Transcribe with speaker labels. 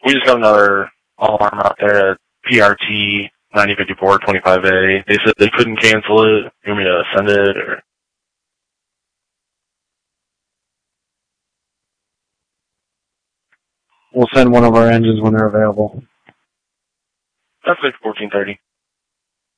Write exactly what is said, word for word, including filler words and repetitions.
Speaker 1: We just got another alarm out there at P R T ninety fifty-four twenty-five A. They said they couldn't cancel it. You want me to send it, or?
Speaker 2: We'll send one of our engines when they're available.
Speaker 1: That's like fourteen thirty.